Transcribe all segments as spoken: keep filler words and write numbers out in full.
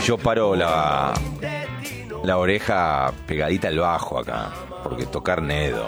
yo paro la, la oreja pegadita al bajo acá, porque tocar Nedo.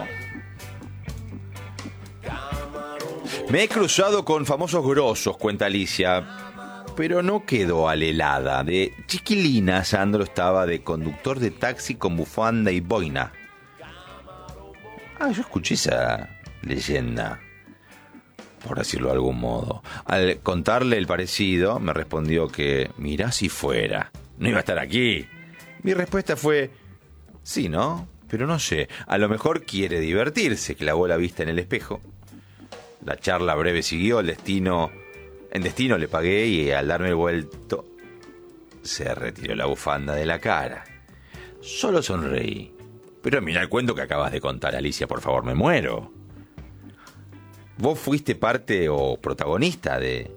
Me he cruzado con famosos grosos, cuenta Alicia, pero no quedó alelada. De chiquilina, Sandro estaba de conductor de taxi con bufanda y boina. Ah, yo escuché esa leyenda, por decirlo de algún modo. Al contarle el parecido, me respondió que, mirá si fuera, no iba a estar aquí. Mi respuesta fue, sí, ¿no? Pero no sé, a lo mejor quiere divertirse, clavó la vista en el espejo. La charla breve siguió, el destino... En destino le pagué y al darme el vuelto, se retiró la bufanda de la cara. Solo sonreí. Pero mira el cuento que acabas de contar, Alicia, por favor, me muero. ¿Vos fuiste parte o protagonista de...?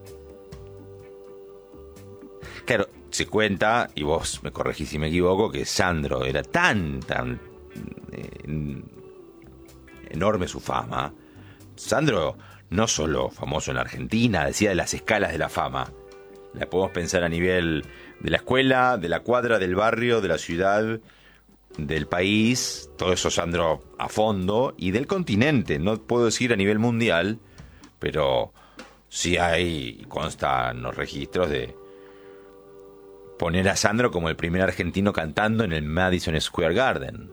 Claro, se cuenta, y vos me corregís si me equivoco, que Sandro era tan, tan eh, enorme su fama. Sandro, no solo famoso en la Argentina, decía de las escalas de la fama. La podemos pensar a nivel de la escuela, de la cuadra, del barrio, de la ciudad, del país, todo eso Sandro a fondo, y del continente. No puedo decir a nivel mundial, pero sí hay, constan los registros de poner a Sandro como el primer argentino cantando en el Madison Square Garden.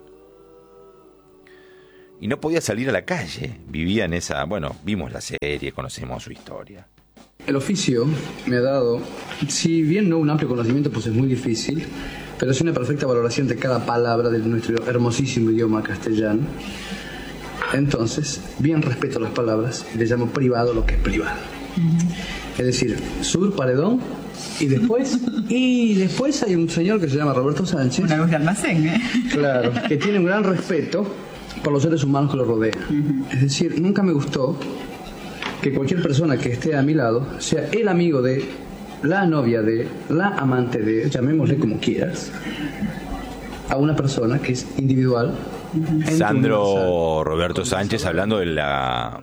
Y no podía salir a la calle, vivía en esa... Bueno, vimos la serie, conocemos su historia. El oficio me ha dado, si bien no un amplio conocimiento, pues es muy difícil, pero es una perfecta valoración de cada palabra de nuestro hermosísimo idioma castellano. Entonces, bien respeto las palabras y le llamo privado lo que es privado. Uh-huh. Es decir, sur, paredón, y después y después hay un señor que se llama Roberto Sánchez. Una luz de almacén, ¿eh? Claro, que tiene un gran respeto por los seres humanos que lo rodean. Uh-huh. Es decir, nunca me gustó que cualquier persona que esté a mi lado sea el amigo de, la novia de, la amante de, llamémosle como quieras, a una persona que es individual. Uh-huh. Sandro Roberto Sánchez hablando de la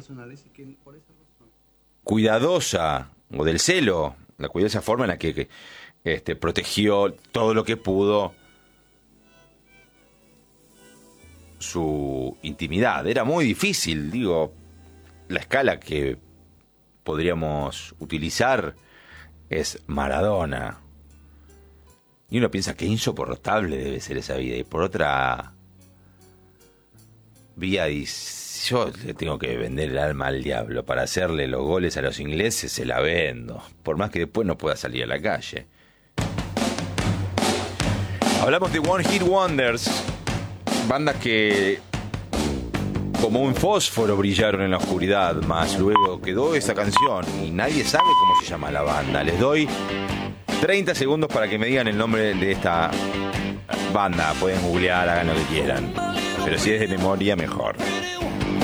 cuidadosa, o del celo, la cuidadosa forma en la que, que este, protegió todo lo que pudo su intimidad. Era muy difícil, digo, la escala que podríamos utilizar es Maradona. Y uno piensa que insoportable debe ser esa vida. Y por otra vía, yo le tengo que vender el alma al diablo. Para hacerle los goles a los ingleses se la vendo. Por más que después no pueda salir a la calle. Hablamos de One Hit Wonders. Bandas que como un fósforo brillaron en la oscuridad, más luego quedó esa canción y nadie sabe cómo se llama la banda. Les doy treinta segundos para que me digan el nombre de esta banda. Pueden googlear, hagan lo que quieran, pero si es de memoria, mejor.